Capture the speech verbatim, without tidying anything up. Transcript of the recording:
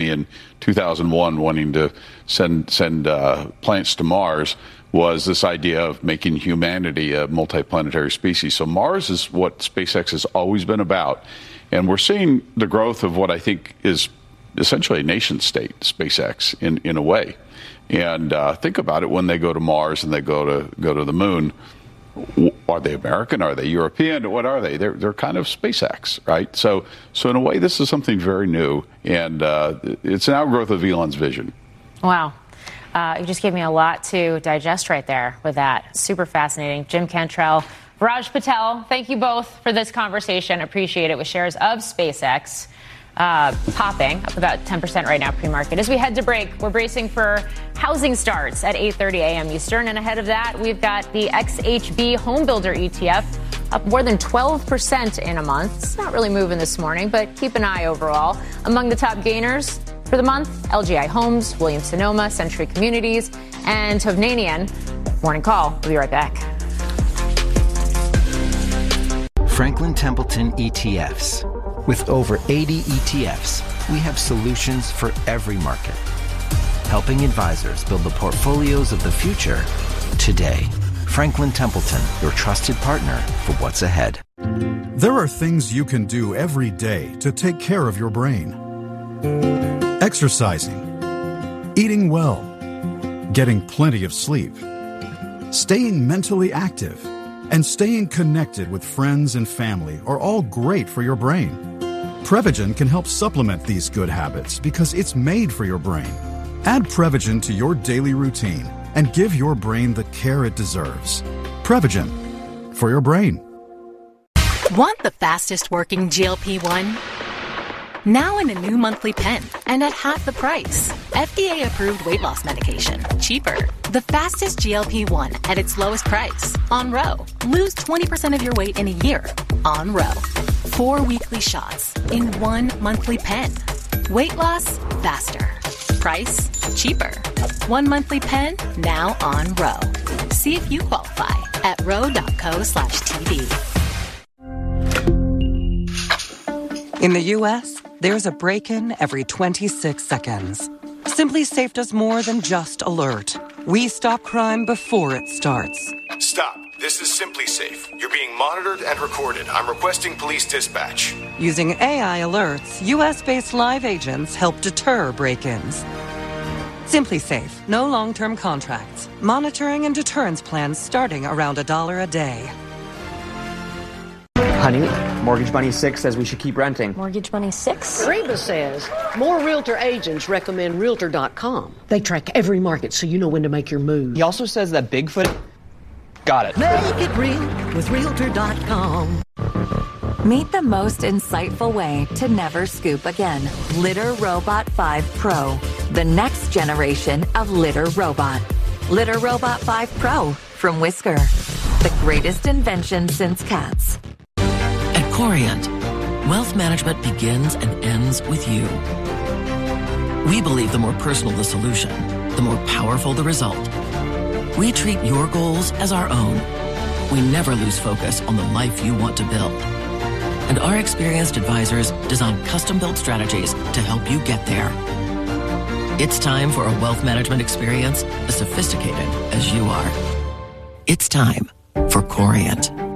in two thousand one wanting to send send uh, plants to Mars was this idea of making humanity a multiplanetary species. So Mars is what SpaceX has always been about. And we're seeing the growth of what I think is essentially a nation state, SpaceX, in, in a way. And uh, think about it, when they go to Mars and they go to go to the moon, are they American? Are they European? What are they? They're they're kind of SpaceX, right? So so in a way, this is something very new, and uh, it's an outgrowth of Elon's vision. Wow. Uh, you just gave me a lot to digest right there with that. Super fascinating. Jim Cantrell, Viraj Patel, thank you both for this conversation. Appreciate it. With shares of SpaceX uh, popping up about ten percent right now pre-market. As we head to break, we're bracing for housing starts at eight thirty a.m. Eastern. And ahead of that, we've got the X H B Home Builder E T F up more than twelve percent in a month. It's not really moving this morning, but keep an eye overall. Among the top gainers for the month, L G I Homes, Williams-Sonoma, Century Communities, and Hovnanian. Morning Call. We'll be right back. Franklin Templeton E T Fs. With over eighty E T Fs, we have solutions for every market, helping advisors build the portfolios of the future today. Franklin Templeton, your trusted partner for what's ahead. There are things you can do every day to take care of your brain. Exercising, eating well, getting plenty of sleep, staying mentally active, and staying connected with friends and family are all great for your brain. Prevagen can help supplement these good habits because it's made for your brain. Add Prevagen to your daily routine and give your brain the care it deserves. Prevagen, for your brain. Want the fastest working G L P one? Now in a new monthly pen and at half the price. F D A-approved weight loss medication. Cheaper. The fastest G L P one at its lowest price. On Ro. Lose twenty percent of your weight in a year. On Ro. Four weekly shots in one monthly pen. Weight loss faster. Price cheaper. One monthly pen now on Ro. See if you qualify at ro.co slash TV. In the U S, there's a break-in every twenty-six seconds. Simply Safe does more than just alert. We stop crime before it starts. Stop. This is Simply Safe. You're being monitored and recorded. I'm requesting police dispatch. Using A I alerts, U S-based live agents help deter break-ins. Simply Safe. No long-term contracts. Monitoring and deterrence plans starting around a dollar a day. Honey, Mortgage Bunny six says we should keep renting. Mortgage Bunny six? Reba says more realtor agents recommend Realtor dot com. They track every market so you know when to make your move. He also says that Bigfoot... Got it. Make it real with Realtor dot com. Meet the most insightful way to never scoop again. Litter Robot five Pro. The next generation of litter robot. Litter Robot five Pro from Whisker. The greatest invention since cats. At Corient, wealth management begins and ends with you. We believe the more personal the solution, the more powerful the result. We treat your goals as our own. We never lose focus on the life you want to build. And our experienced advisors design custom-built strategies to help you get there. It's time for a wealth management experience as sophisticated as you are. It's time for Corient.